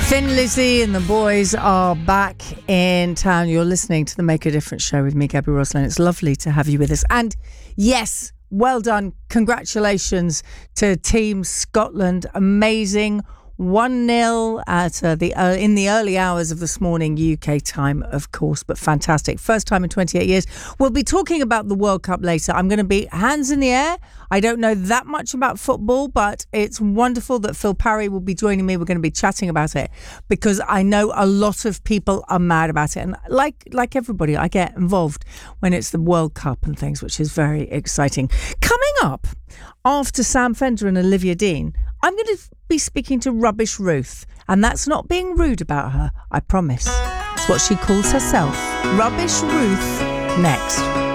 Thin Lizzy and the boys are back in town. You're listening to the Make a Difference show with me, Gabby Roslin. It's lovely to have you with us. And yes, well done. Congratulations to Team Scotland. Amazing. 1-0 at in the early hours of this morning, UK time, of course, but fantastic. First time in 28 years. We'll be talking about the World Cup later. I'm going to be hands in the air. I don't know that much about football, but it's wonderful that Phil Parry will be joining me. We're going to be chatting about it because I know a lot of people are mad about it. And like everybody, I get involved when it's the World Cup and things, which is very exciting. Coming up, after Sam Fender and Olivia Dean, I'm going to be speaking to Rubbish Ruth, and that's not being rude about her, I promise. It's what she calls herself. Rubbish Ruth, next.